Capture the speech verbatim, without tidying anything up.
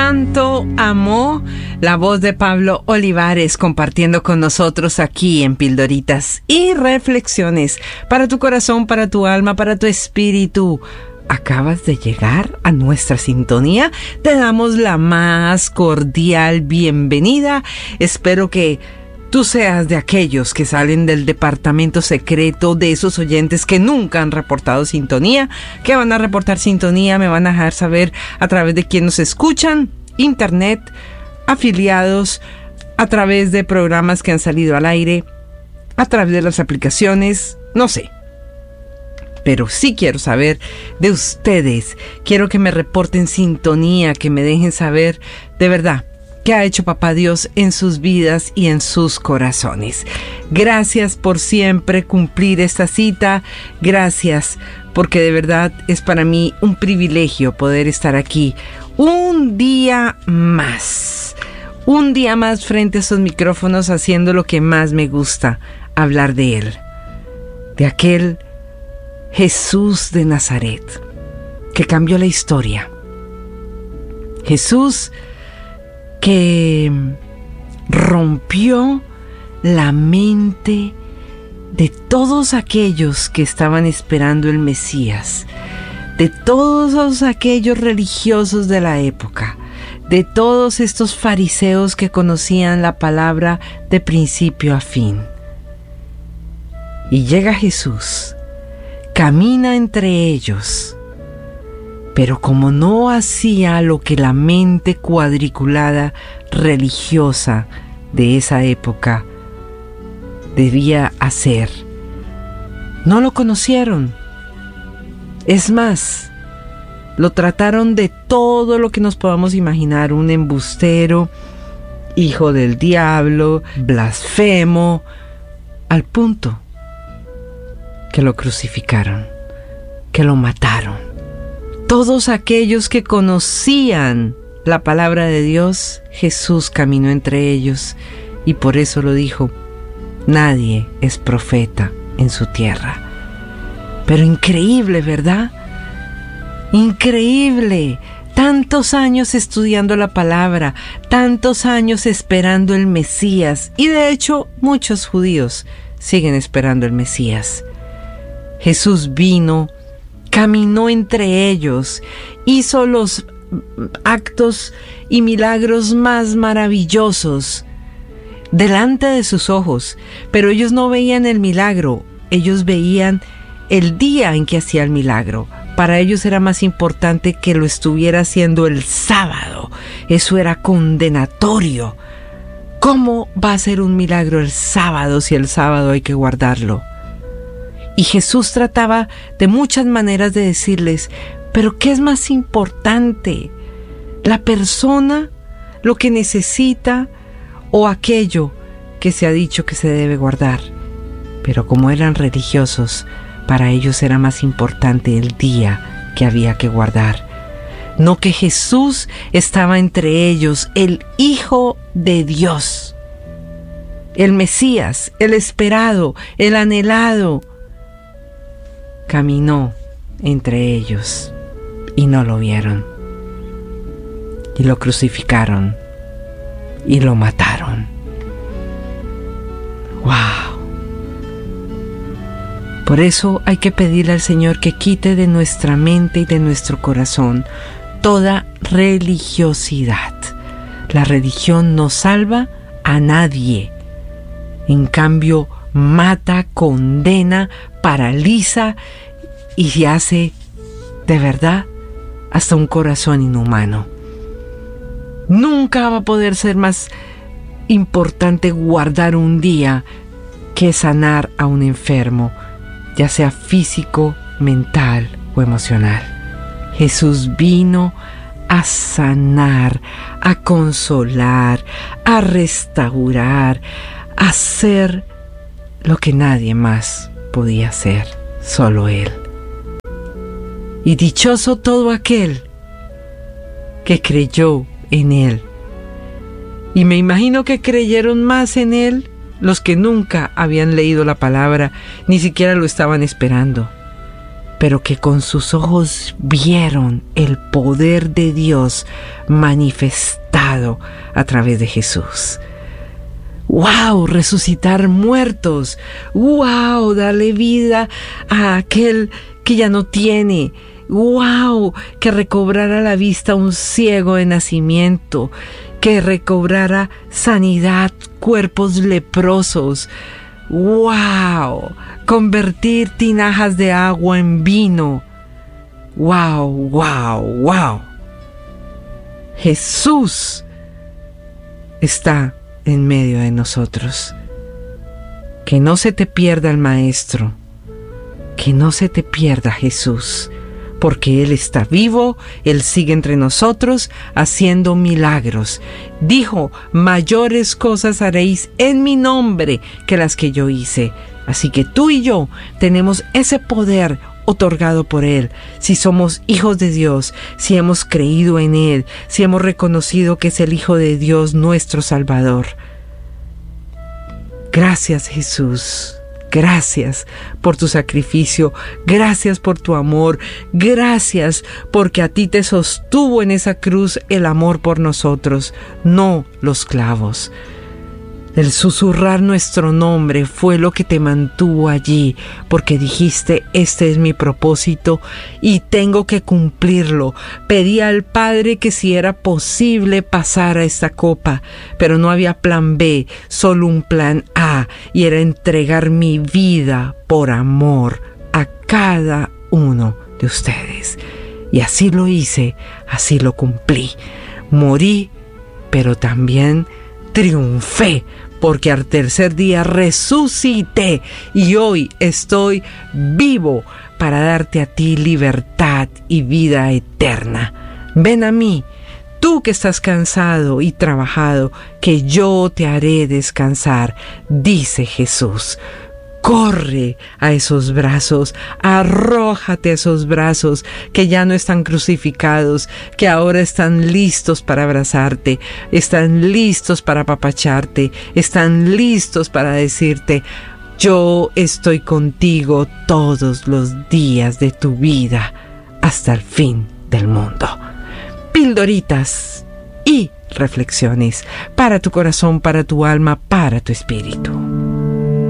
tanto amó, la voz de Pablo Olivares compartiendo con nosotros aquí en Pildoritas y Reflexiones para tu corazón, para tu alma, para tu espíritu. Acabas de llegar a nuestra sintonía, te damos la más cordial bienvenida. Espero que tú seas de aquellos que salen del departamento secreto, de esos oyentes que nunca han reportado sintonía, que van a reportar sintonía, me van a dejar saber a través de quien nos escuchan, internet, afiliados, a través de programas que han salido al aire, a través de las aplicaciones, no sé. Pero sí quiero saber de ustedes, quiero que me reporten sintonía, que me dejen saber de verdad qué ha hecho Papá Dios en sus vidas y en sus corazones. Gracias por siempre cumplir esta cita, gracias porque de verdad es para mí un privilegio poder estar aquí un día más, un día más frente a esos micrófonos haciendo lo que más me gusta, hablar de Él, de aquel Jesús de Nazaret, que cambió la historia. Jesús que rompió la mente de todos aquellos que estaban esperando el Mesías, de todos aquellos religiosos de la época, de todos estos fariseos que conocían la palabra de principio a fin. Y llega Jesús, camina entre ellos, pero como no hacía lo que la mente cuadriculada religiosa de esa época debía hacer, no lo conocieron. Es más, lo trataron de todo lo que nos podamos imaginar, un embustero, hijo del diablo, blasfemo, al punto que lo crucificaron, que lo mataron. Todos aquellos que conocían la palabra de Dios, Jesús caminó entre ellos y por eso lo dijo: nadie es profeta en su tierra. Pero increíble, ¿verdad? Increíble. Tantos años estudiando la palabra, tantos años esperando el Mesías, y de hecho muchos judíos siguen esperando el Mesías. Jesús vino, caminó entre ellos, hizo los actos y milagros más maravillosos delante de sus ojos, pero ellos no veían el milagro, ellos veían el día en que hacía el milagro. Para ellos era más importante que lo estuviera haciendo el sábado. Eso era condenatorio. ¿Cómo va a ser un milagro el sábado si el sábado hay que guardarlo? Y Jesús trataba de muchas maneras de decirles, pero ¿qué es más importante? ¿La persona, lo que necesita, o aquello que se ha dicho que se debe guardar? Pero como eran religiosos, para ellos era más importante el día que había que guardar. No que Jesús estaba entre ellos, el Hijo de Dios, el Mesías, el esperado, el anhelado, caminó entre ellos y no lo vieron. Y lo crucificaron y lo mataron. ¡Wow! Por eso hay que pedirle al Señor que quite de nuestra mente y de nuestro corazón toda religiosidad. La religión no salva a nadie. En cambio, mata, condena, paraliza y hace, de verdad, hasta un corazón inhumano. Nunca va a poder ser más importante guardar un día que sanar a un enfermo, ya sea físico, mental o emocional. Jesús vino a sanar, a consolar, a restaurar, a hacer lo que nadie más podía hacer, solo Él. Y dichoso todo aquel que creyó en Él. Y me imagino que creyeron más en Él los que nunca habían leído la palabra, ni siquiera lo estaban esperando. pero que con sus ojos vieron el poder de Dios manifestado a través de Jesús. ¡Wow! Resucitar muertos. ¡Wow! Darle vida a aquel que ya no tiene. ¡Wow! Que recobrara la vista a un ciego de nacimiento. Que recobrara sanidad, cuerpos leprosos. ¡Wow! Convertir tinajas de agua en vino. ¡Wow! ¡Wow! ¡Wow! Jesús está en medio de nosotros. Que no se te pierda el Maestro, que no se te pierda Jesús, porque Él está vivo, Él sigue entre nosotros haciendo milagros. Dijo, mayores cosas haréis en mi nombre que las que yo hice. Así que tú y yo tenemos ese poder otorgado por Él, si somos hijos de Dios, si hemos creído en Él, si hemos reconocido que es el Hijo de Dios, nuestro Salvador. Gracias, Jesús. Gracias por tu sacrificio, gracias por tu amor, gracias porque a ti te sostuvo en esa cruz el amor por nosotros, no los clavos. El susurrar nuestro nombre fue lo que te mantuvo allí, porque dijiste, este es mi propósito y tengo que cumplirlo. Pedí al Padre que si era posible pasara esta copa, pero no había plan B, solo un plan A, y era entregar mi vida por amor a cada uno de ustedes. Y así lo hice, así lo cumplí. Morí, pero también triunfé, porque al tercer día resucité y hoy estoy vivo para darte a ti libertad y vida eterna. Ven a mí, tú que estás cansado y trabajado, que yo te haré descansar, dice Jesús. Corre a esos brazos, arrójate a esos brazos que ya no están crucificados, que ahora están listos para abrazarte, están listos para apapacharte, están listos para decirte, yo estoy contigo todos los días de tu vida hasta el fin del mundo. Pildoritas y reflexiones para tu corazón, para tu alma, para tu espíritu.